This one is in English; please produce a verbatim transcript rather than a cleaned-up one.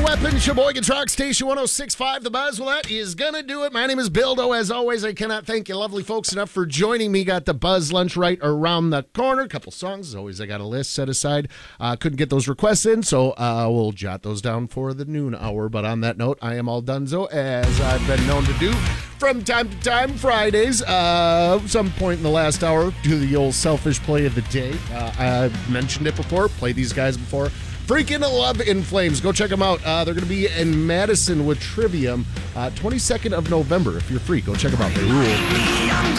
Weapon, Sheboygan Rock Station one oh six point five, The Buzz. Well, that is going to do it. My name is Bildo. As always, I cannot thank you lovely folks enough for joining me. Got the Buzz Lunch right around the corner. A couple songs. As always, I got a list set aside. Uh, couldn't get those requests in, so uh, we'll jot those down for the noon hour. But on that note, I am all donezo, as I've been known to do from time to time, Fridays. Uh, some point in the last hour, do the old selfish play of the day. Uh, I've mentioned it before, played these guys before. Freaking Love in Flames. Go check them out. Uh, they're going to be in Madison with Trivium uh, twenty-second of November. If you're free, go check them out. They rule.